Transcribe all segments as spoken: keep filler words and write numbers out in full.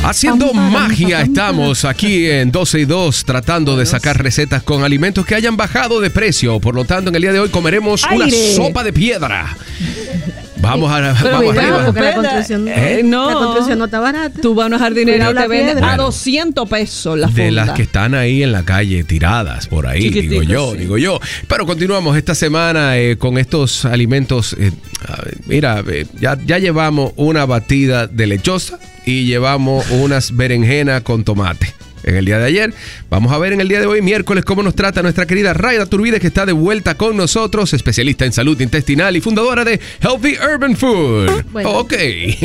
Haciendo magia estamos aquí en doce y dos tratando de sacar recetas con alimentos que hayan bajado de precio. Por lo tanto, en el día de hoy comeremos ¡Aire! una sopa de piedra. Vamos a Pero vamos cuidado, arriba. porque la construcción, Eh, no. la construcción no está barata. Tú vas a una jardinera y Cuidado te la venden piedra. a doscientos pesos la De funda. las que están ahí en la calle tiradas por ahí, Chiquiticas, digo yo, sí. digo yo. Pero continuamos esta semana eh, con estos alimentos. Eh, mira, eh, ya, ya llevamos una batida de lechosa y llevamos unas berenjenas con tomate. En el día de ayer, vamos a ver en el día de hoy, miércoles, cómo nos trata nuestra querida Rayda Turbide, que está de vuelta con nosotros, especialista en salud intestinal y fundadora de Healthy Urban Food. Bueno. Ok.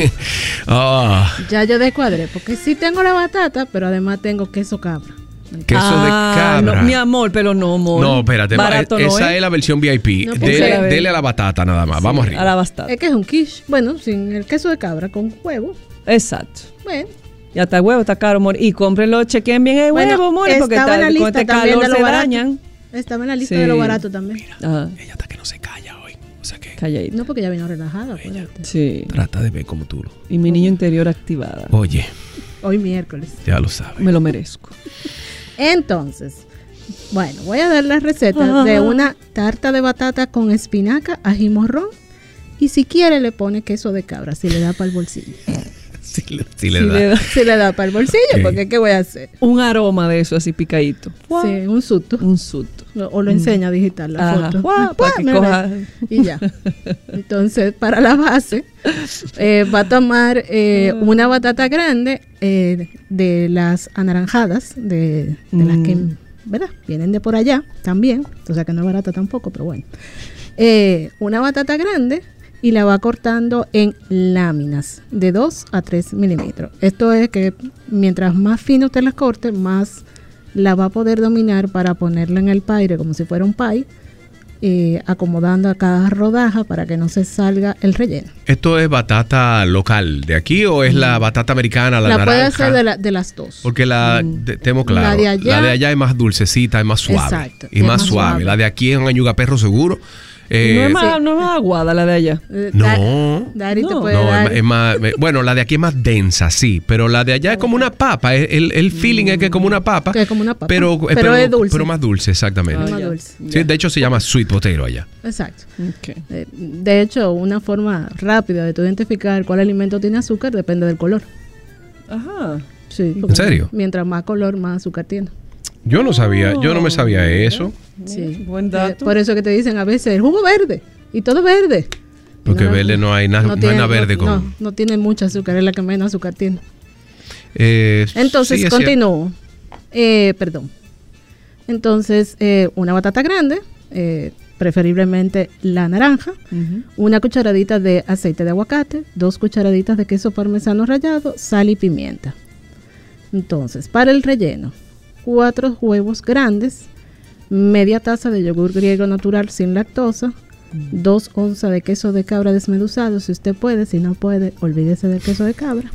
Ah, Ya yo descuadré, porque sí tengo la batata, pero además tengo queso cabra. queso Ah, de cabra. no, mi amor, pero no, amor. No, espérate, Barato esa no es es. la versión V I P. No, dele, porque- dele a la batata nada más. Vamos arriba. A la bastante. Es que es un quiche, bueno, sin el queso de cabra, con huevo. Exacto. Bueno, Y hasta el huevo está caro, amor. Y cómprenlo, chequen bien el Bueno, huevo, amor, porque estaba en está, la con lista este también calor de lo se barato. dañan. estaba en la lista Sí. de lo barato también. Ajá, Ella hasta que no se calla hoy. O sea que calladito. No, porque ya vino relajada. acuérdate. Sí. trata de ver como tú. lo- Y mi niño interior activada. Oye, Hoy miércoles. ya lo sabes. Me lo merezco. Entonces, bueno, voy a dar la receta Ah. de una tarta de batata con espinaca, ají morrón. Y si quiere le pone queso de cabra, si le da para el bolsillo. Sí, le, sí le Sí da. le da Si le da para el bolsillo, Ok. porque ¿qué voy a hacer? un aroma de eso así picadito. Sí, un susto. Un susto. O lo enseña a digitar la Ajá. foto. Guau, para que Mira, coja. y ya. Entonces, para la base, eh, va a tomar eh, una batata grande eh, de las anaranjadas, de, de las que, Mm. ¿verdad? Vienen de por allá también, o sea que no es barata tampoco, pero bueno. Eh, una batata grande y la va cortando en láminas de dos a tres milímetros. Esto es que mientras más fino usted la corte, más la va a poder dominar para ponerla en el paire como si fuera un pie, eh, acomodando a cada rodaja para que no se salga el relleno. ¿Esto es batata local de aquí o es la batata americana, la, La, naranja? puede hacer de, la- de las dos. Porque la, Mm. de- tenemos claro, La de allá- la de allá es más dulcecita, es más suave. Exacto, Y es más más suave. suave. La de aquí es un ayugaperro seguro. Eh, no, es más, sí. no es más aguada la de allá. Eh, No. Da- Dari te No. puede no, dar. es, es más, me- bueno, la de aquí es más densa, sí, pero la de allá es como una papa. es- El, el feeling es que es como una papa. Que es como una papa. Pero, eh, Pero es dulce. Pero más dulce, exactamente. Es Ah, más ya. dulce. Sí, de hecho se llama sweet potato allá. Exacto. Ok. Eh, De hecho, una forma rápida de tú identificar cuál alimento tiene azúcar depende del color. Ajá. Sí, ¿En serio? Mientras más color, más azúcar tiene. Yo no sabía, yo no me sabía eso. Sí. Buen Eh, dato. por eso que te dicen a veces el jugo verde y todo verde. Porque verde no hay nada, no, hay tiene- nada verde no, con. no, no tiene mucho azúcar, es la que menos azúcar tiene. Eh, Entonces, sí, es continúo. Eh, perdón. Entonces, eh, una batata grande, eh, preferiblemente la naranja, Ujú. una cucharadita de aceite de aguacate, dos cucharaditas de queso parmesano rallado, sal y pimienta. Entonces, para el relleno, cuatro huevos grandes, media taza de yogur griego natural sin lactosa, dos onzas de queso de cabra desmenuzado, si usted puede, si no puede, olvídese del queso de cabra.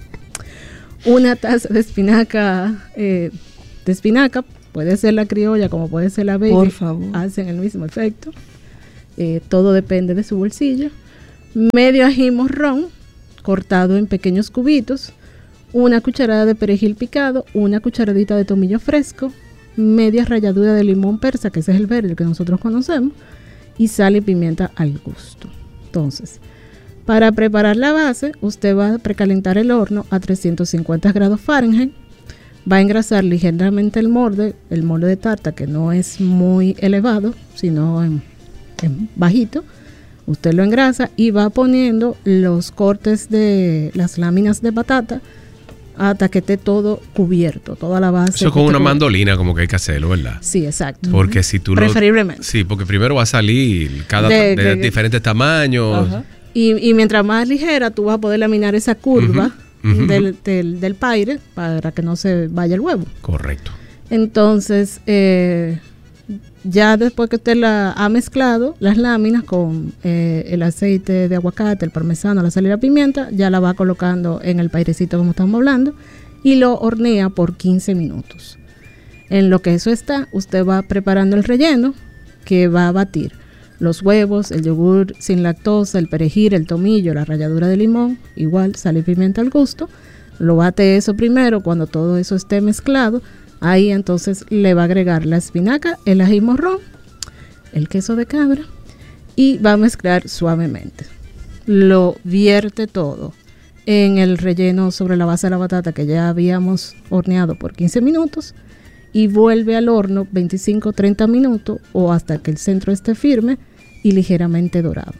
Una taza de espinaca, eh, de espinaca, puede ser la criolla como puede ser la baby, Por favor. hacen el mismo efecto. Eh, todo depende de su bolsillo. Medio ají morrón, cortado en pequeños cubitos, una cucharada de perejil picado, una cucharadita de tomillo fresco, media ralladura de limón persa, que ese es el verde, el que nosotros conocemos, y sal y pimienta al gusto. Entonces, para preparar la base, usted va a precalentar el horno a trescientos cincuenta grados Fahrenheit. Va a engrasar ligeramente el molde, el molde de tarta, que no es muy elevado, sino en, en bajito. Usted lo engrasa y va poniendo los cortes de las láminas de batata hasta que esté todo cubierto, toda la base. Eso es que con esté una cubierta. mandolina, como que hay que hacerlo, ¿verdad? Sí, exacto. Porque si tú lo. Preferiblemente. Sí, porque primero va a salir cada De- de, de- diferentes tamaños. Ajá. Y, y mientras más ligera, tú vas a poder laminar esa curva Ujú, ujú. del, del, del paire para que no se vaya el huevo. Correcto. Entonces, eh, ya después que usted la ha mezclado, las láminas con eh, el aceite de aguacate, el parmesano, la sal y la pimienta, ya la va colocando en el pairecito como estamos hablando y lo hornea por quince minutos. En lo que eso está, usted va preparando el relleno que va a batir los huevos, el yogur sin lactosa, el perejil, el tomillo, la ralladura de limón, igual sal y pimienta al gusto. Lo bate eso primero, cuando todo eso esté mezclado, ahí entonces le va a agregar la espinaca, el ají morrón, el queso de cabra y va a mezclar suavemente. Lo vierte todo en el relleno sobre la base de la batata que ya habíamos horneado por quince minutos y vuelve al horno veinticinco a treinta minutos o hasta que el centro esté firme y ligeramente dorado.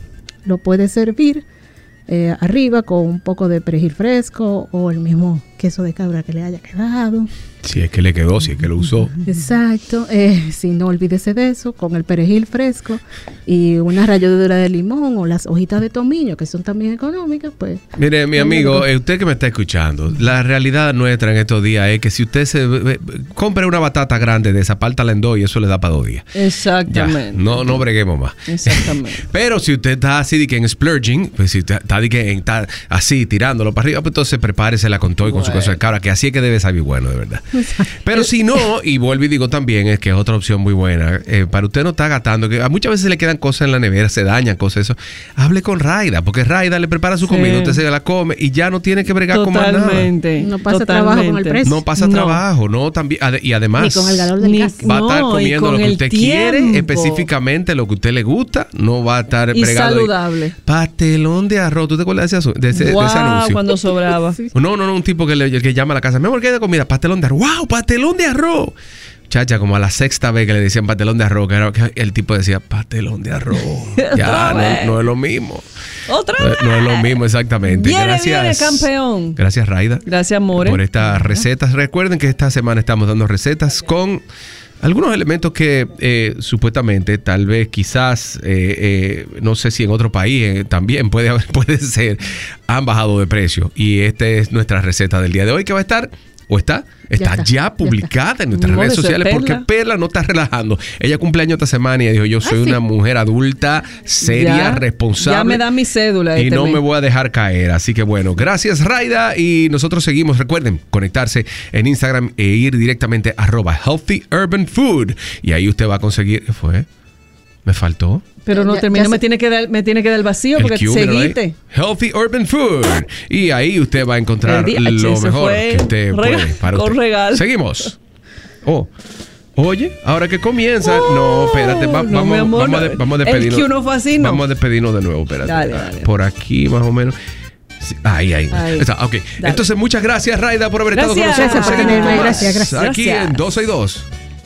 Lo puede servir eh, arriba con un poco de perejil fresco o el mismo queso de cabra que le haya quedado. Si es que le quedó, si es que lo usó. Exacto, eh, si no olvídese de eso, con el perejil fresco y una ralladura de limón o las hojitas de tomillo, que son también económicas, pues... Mire, mi amigo, eh, usted que me está escuchando, la realidad nuestra en estos días es que si usted se eh, compra una batata grande de esa, pártala en dos y eso le da para dos días. Exactamente. Ya, no, no breguemos más. Exactamente. Pero si usted está así de que en splurging, pues si usted está, de que en, está así tirándolo para arriba, pues entonces prepáresela con todo y con bueno. su queso de cabra, que así es que debe saber bueno, de verdad. Pero si no, y vuelvo y digo también, es que es otra opción muy buena, eh, para usted no estar gastando, que muchas veces le quedan cosas en la nevera, se dañan cosas, eso, hable con Raida, porque Raida le prepara su comida, sí. usted se la come y ya no tiene que bregar Totalmente. con más nada. No pasa Totalmente. trabajo con el precio. No pasa no. trabajo, no, también, y además ni con el calor del ni, gas. va a estar no, comiendo lo que usted tiempo. quiere, específicamente lo que a usted le gusta, no va a estar y bregado. saludable. Y, pastelón de arroz, ¿tú te acuerdas de ese, de ese, wow, de ese anuncio? Cuando sobraba. Sí. No, no, no, un tipo que, le, que llama a la casa, mi amor, ¿qué hay de comida? Pastelón de arroz. ¡Wow! ¡Pastelón de arroz! Chacha, como a la sexta vez que le decían pastelón de arroz, que, era, que el tipo decía, pastelón de arroz. Ya, no, no es lo mismo. Otra no, vez. No es lo mismo, exactamente. Viene, Gracias. viene, campeón. Gracias, Raida. Gracias, More. Por estas recetas. Recuerden que esta semana estamos dando recetas con algunos elementos que eh, supuestamente, tal vez, quizás, eh, eh, no sé si en otro país eh, también puede, haber, puede ser, han bajado de precio. Y esta es nuestra receta del día de hoy, que va a estar... ¿O está? Está ya, está, ya publicada ya está. en nuestras no, redes sociales Perla. Porque Perla no está relajando. Ella cumpleaños esta semana y dijo, yo soy Ay, una sí. mujer adulta, seria, ya, responsable. Ya me da mi cédula. Y este no mes. me voy a dejar caer. Así que bueno, gracias Raida. Y nosotros seguimos. Recuerden conectarse en Instagram e ir directamente a arroba Healthy Urban Food. Y ahí usted va a conseguir... ¿Qué fue? ¿Me faltó? Pero no ya, termino, ya me se... tiene que dar, me tiene que dar el vacío el porque Q, seguite. Healthy Urban Food. Y ahí usted va a encontrar D H, lo mejor fue que usted rega- puede para con usted. regalo. Seguimos. Oh. Oye, ahora que comienza, Oh, no, espérate, va, no, vamos, amor, vamos, a de, vamos a el despedirnos. Q no fue así, no. Vamos a despedirnos de nuevo, espérate. Dale, dale. Por aquí más o menos. Sí, ahí, ahí. ahí. Está, ok. Dale. Entonces, muchas gracias, Raida, por haber estado Gracias. con nosotros. Gracias por tenerme. Gracias, gracias. Aquí Gracias. en doce y dos.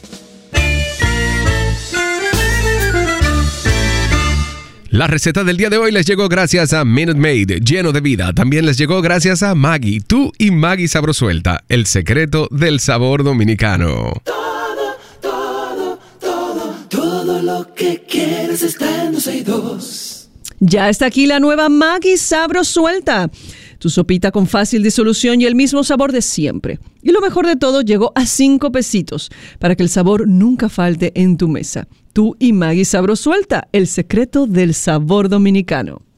La receta del día de hoy les llegó gracias a Minute Maid, lleno de vida. También les llegó gracias a Maggi, tú y Maggi Sabrosuelta, el secreto del sabor dominicano. Todo, todo, todo, todo lo que quieres está en doce y dos. Ya está aquí la nueva Maggi Sabrosuelta. Tu sopita con fácil disolución y el mismo sabor de siempre. Y lo mejor de todo, llegó a cinco pesitos para que el sabor nunca falte en tu mesa. Tú y Maggi Sabrosuelta, el secreto del sabor dominicano.